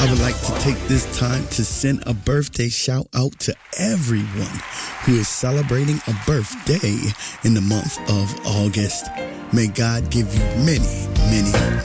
I would like to take this time to send a birthday shout out to everyone who is celebrating a birthday in the month of August. May God give you many, many